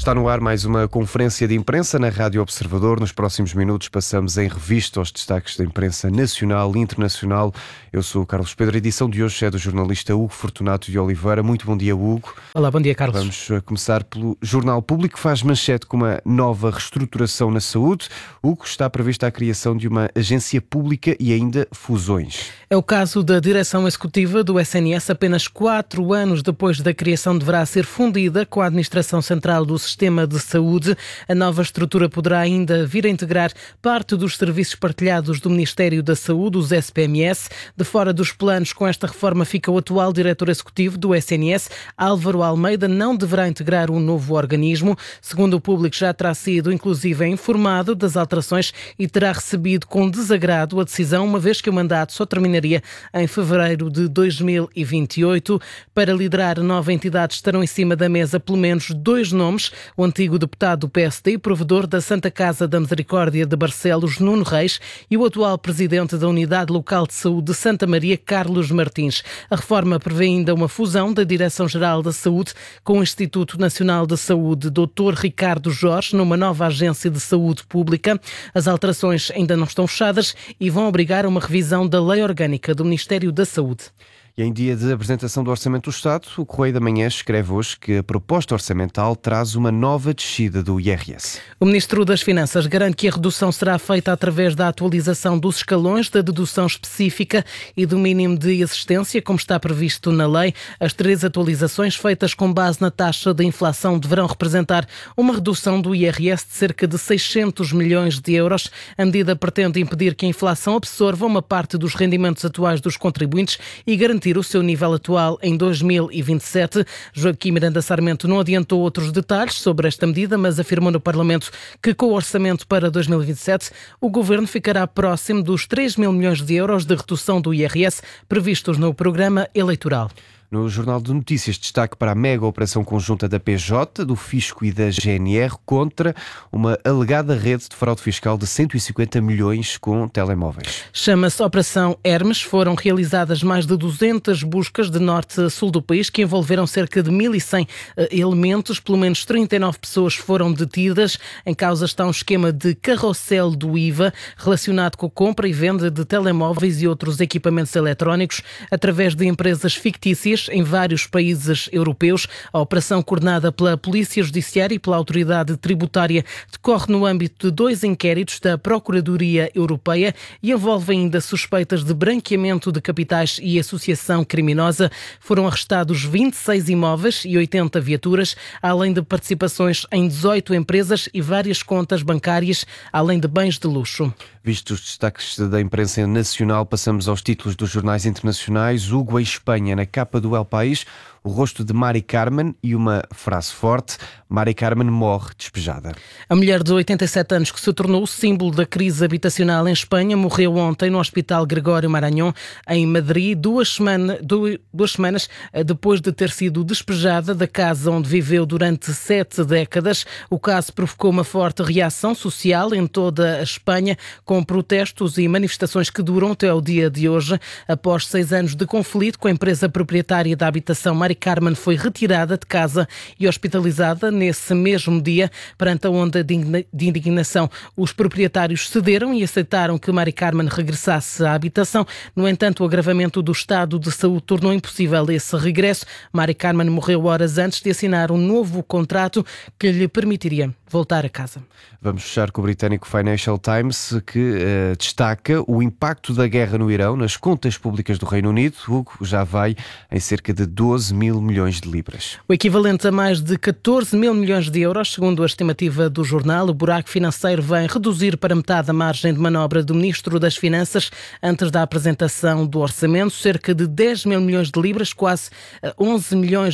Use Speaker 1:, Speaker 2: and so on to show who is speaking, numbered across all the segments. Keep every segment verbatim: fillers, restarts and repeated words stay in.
Speaker 1: Está no ar mais uma conferência de imprensa na Rádio Observador. Nos próximos minutos passamos em revista aos destaques da imprensa nacional e internacional. Eu sou o Carlos Pedro. A edição de hoje é do jornalista Hugo Fortunato de Oliveira. Muito bom dia, Hugo.
Speaker 2: Olá, bom dia, Carlos.
Speaker 1: Vamos começar pelo Jornal Público, que faz manchete com uma nova reestruturação na saúde. Hugo, está prevista a criação de uma agência pública e ainda fusões.
Speaker 2: É o caso da direção executiva do S N S. Apenas quatro anos depois da criação deverá ser fundida com a Administração Central do Sistema de Saúde. A nova estrutura poderá ainda vir a integrar parte dos serviços partilhados do Ministério da Saúde, os S P M S. De fora dos planos, com esta reforma, fica o atual diretor executivo do S N S, Álvaro Almeida, não deverá integrar um novo organismo. Segundo o Público, já terá sido inclusive informado das alterações e terá recebido com desagrado a decisão, uma vez que o mandato só terminaria em fevereiro de dois mil e vinte e oito. Para liderar a nova entidade estarão em cima da mesa pelo menos dois nomes: o antigo deputado do P S D e provedor da Santa Casa da Misericórdia de Barcelos, Nuno Reis, e o atual presidente da Unidade Local de Saúde de Santa Maria, Carlos Martins. A reforma prevê ainda uma fusão da Direção-Geral da Saúde com o Instituto Nacional de Saúde, doutor Ricardo Jorge, numa nova agência de saúde pública. As alterações ainda não estão fechadas e vão obrigar a uma revisão da Lei Orgânica do Ministério da Saúde.
Speaker 1: E em dia de apresentação do Orçamento do Estado, o Correio da Manhã escreve hoje que a proposta orçamental traz uma nova descida do I R S.
Speaker 2: O Ministro das Finanças garante que a redução será feita através da atualização dos escalões da dedução específica e do mínimo de existência, como está previsto na lei. As três atualizações, feitas com base na taxa de inflação, deverão representar uma redução do I R S de cerca de seiscentos milhões de euros. A medida pretende impedir que a inflação absorva uma parte dos rendimentos atuais dos contribuintes e garantir o seu nível atual em dois mil e vinte e sete. Joaquim Miranda Sarmento não adiantou outros detalhes sobre esta medida, mas afirmou no Parlamento que com o orçamento para dois mil e vinte e sete o Governo ficará próximo dos três mil milhões de euros de redução do I R S previstos no programa eleitoral.
Speaker 1: No Jornal de Notícias, destaque para a mega operação conjunta da P J, do Fisco e da G N R contra uma alegada rede de fraude fiscal de cento e cinquenta milhões com telemóveis.
Speaker 2: Chama-se Operação Hermes. Foram realizadas mais de duzentas buscas de norte a sul do país que envolveram cerca de mil e cem elementos. Pelo menos trinta e nove pessoas foram detidas. Em causa está um esquema de carrossel do I V A relacionado com a compra e venda de telemóveis e outros equipamentos eletrónicos através de empresas fictícias em vários países europeus. A operação, coordenada pela Polícia Judiciária e pela Autoridade Tributária, decorre no âmbito de dois inquéritos da Procuradoria Europeia e envolve ainda suspeitas de branqueamento de capitais e associação criminosa. Foram arrestados vinte e seis imóveis e oitenta viaturas, além de participações em dezoito empresas e várias contas bancárias, além de bens de luxo.
Speaker 1: Vistos os destaques da imprensa nacional, passamos aos títulos dos jornais internacionais. Hugo, em Espanha, na capa do El País, o rosto de Mari Carmen e uma frase forte: Mari Carmen morre despejada.
Speaker 2: A mulher de oitenta e sete anos, que se tornou o símbolo da crise habitacional em Espanha, morreu ontem no Hospital Gregório Marañón, em Madrid, duas, semana, duas semanas depois de ter sido despejada da casa onde viveu durante sete décadas. O caso provocou uma forte reação social em toda a Espanha, com protestos e manifestações que duram até ao dia de hoje. Após seis anos de conflito com a empresa proprietária da habitação, Mari Carmen foi retirada de casa e hospitalizada nesse mesmo dia. Perante a onda de indignação, os proprietários cederam e aceitaram que Mari Carmen regressasse à habitação. No entanto, o agravamento do estado de saúde tornou impossível esse regresso. Mari Carmen morreu horas antes de assinar um novo contrato que lhe permitiria voltar a casa.
Speaker 1: Vamos fechar com o britânico Financial Times, que uh, destaca o impacto da guerra no Irão nas contas públicas do Reino Unido. Hugo, já vai em cerca de doze mil milhões de libras.
Speaker 2: O equivalente a mais de catorze mil milhões de euros, segundo a estimativa do jornal. O buraco financeiro vem reduzir para metade a margem de manobra do Ministro das Finanças antes da apresentação do orçamento. Cerca de dez mil milhões de libras, quase onze mil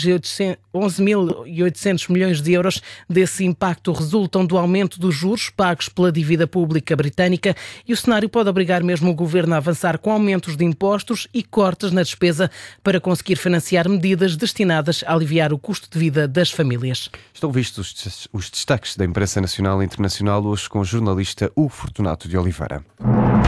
Speaker 2: e oitocentos milhões de euros desse impacto resultam do aumento dos juros pagos pela dívida pública britânica, e o cenário pode obrigar mesmo o Governo a avançar com aumentos de impostos e cortes na despesa para conseguir financiar medidas destinadas a aliviar o custo de vida das famílias.
Speaker 1: Estão vistos os destaques da imprensa nacional e internacional hoje com o jornalista Hugo Fortunato de Oliveira.